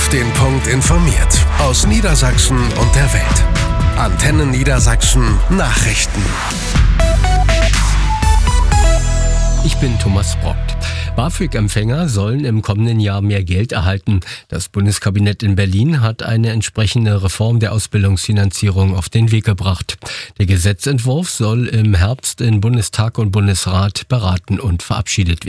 Auf den Punkt informiert. Aus Niedersachsen und der Welt. Antenne Niedersachsen Nachrichten. Ich bin Thomas Brockt. BAföG-Empfänger sollen im kommenden Jahr mehr Geld erhalten. Das Bundeskabinett in Berlin hat eine entsprechende Reform der Ausbildungsfinanzierung auf den Weg gebracht. Der Gesetzentwurf soll im Herbst in Bundestag und Bundesrat beraten und verabschiedet werden.